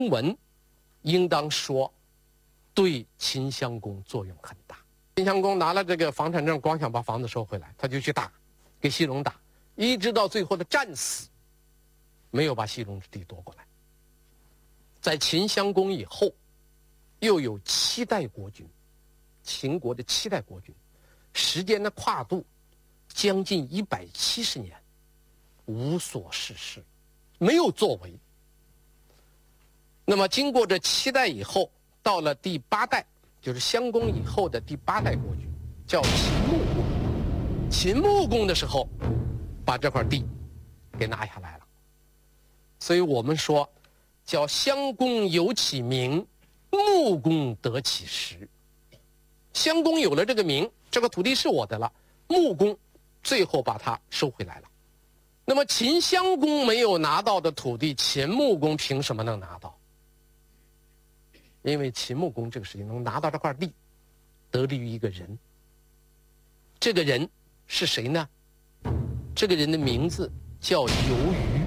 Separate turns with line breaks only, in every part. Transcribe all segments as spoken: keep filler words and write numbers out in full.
文应当说对秦襄公作用很大。秦襄公拿了这个房产证，光想把房子收回来，他就去打，给西戎打，一直到最后的战死，没有把西戎之地夺过来。在秦襄公以后，又有七代国君，秦国的七代国君，时间的跨度将近一百七十年，无所事事，没有作为。那么经过这七代以后，到了第八代，就是襄公以后的第八代国君，叫秦穆公。秦穆公的时候，把这块地给拿下来了。所以我们说，叫襄公有其名，穆公得其实。襄公有了这个名，这个土地是我的了，穆公最后把它收回来了。那么秦襄公没有拿到的土地，秦穆公凭什么能拿到？因为秦穆公这个事情能拿到这块地，得力于一个人。这个人是谁呢？这个人的名字叫游鱼，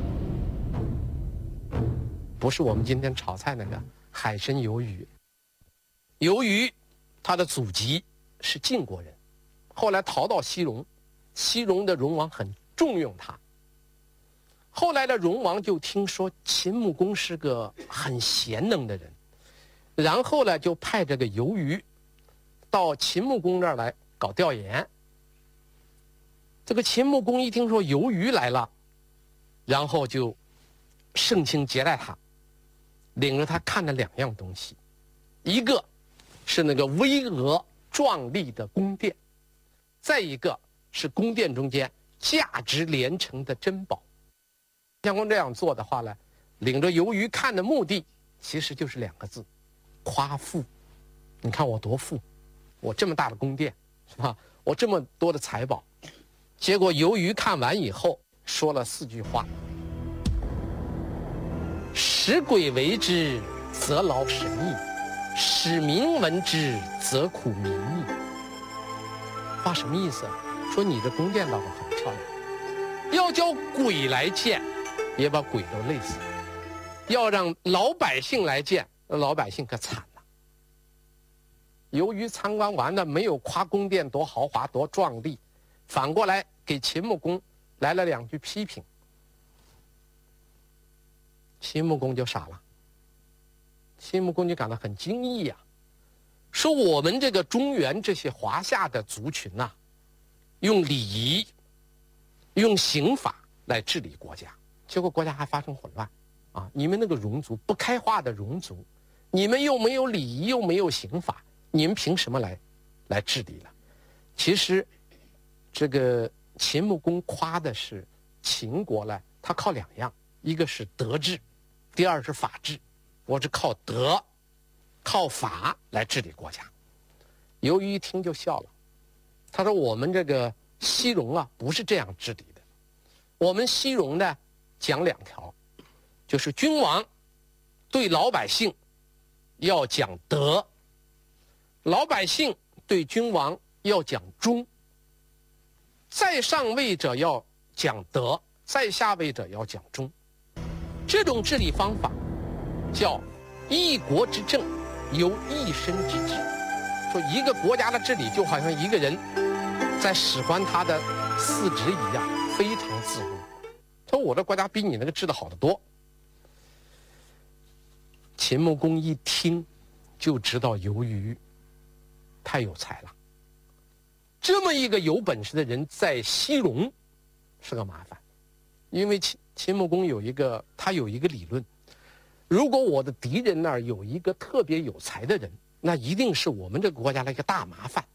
不是我们今天炒菜那个海参鱿鱼。游鱼他的祖籍是晋国人，后来逃到西戎，西戎的戎王很重用他。后来的戎王就听说秦穆公是个很贤能的人，然后呢就派这个游鱼到秦穆公那儿来搞调研。这个秦穆公一听说游鱼来了，然后就盛情接待他，领着他看了两样东西，一个是那个巍峨壮丽的宫殿，再一个是宫殿中间价值连城的珍宝。襄公这样做的话呢，领着游鱼看的目的其实就是两个字：夸富。你看我多富，我这么大的宫殿，是吧？我这么多的财宝。结果游鱼看完以后说了四句话：使鬼为之，则劳神矣；使民闻之，则苦民矣。话什么意思？说你这宫殿倒是很漂亮，要叫鬼来见，也把鬼都累死了；要让老百姓来见，老百姓可惨了。由于参观完了，没有夸宫殿多豪华多壮丽，反过来给秦穆公来了两句批评。秦穆公就傻了，秦穆公就感到很惊异呀、啊，说我们这个中原这些华夏的族群呐、啊，用礼仪、用刑法来治理国家，结果国家还发生混乱啊！你们那个戎族不开化的戎族，你们又没有礼仪，又没有刑法，你们凭什么来来治理了？其实，这个秦穆公夸的是秦国呢，他靠两样，一个是德治，第二是法治。我是靠德、靠法来治理国家。游鱼一听就笑了，他说：“我们这个西戎啊，不是这样治理的。我们西戎呢，讲两条，就是君王对老百姓要讲德，老百姓对君王要讲忠。在上位者要讲德，在下位者要讲忠。这种治理方法叫一国之政由一身之治。说一个国家的治理就好像一个人在使唤他的四肢一样，非常自如。他说我的国家比你那个治得好得多。”秦穆公一听就知道游鱼太有才了，这么一个有本事的人在西戎是个麻烦。因为秦秦穆公有一个他有一个理论，如果我的敌人那儿有一个特别有才的人，那一定是我们这个国家的一个大麻烦。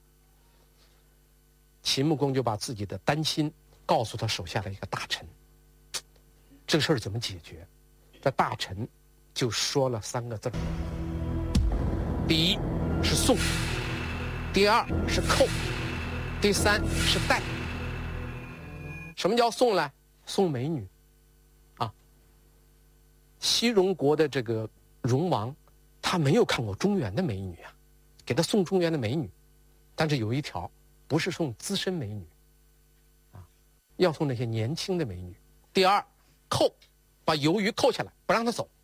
秦穆公就把自己的担心告诉他手下的一个大臣，这个事儿怎么解决？这大臣就说了三个字：第一是送，第二是扣，第三是带。什么叫送呢？送美女啊！西戎国的这个戎王，他没有看过中原的美女啊，给他送中原的美女，但是有一条，不是送资深美女，啊，要送那些年轻的美女。第二，扣，把游鱼扣下来，不让他走。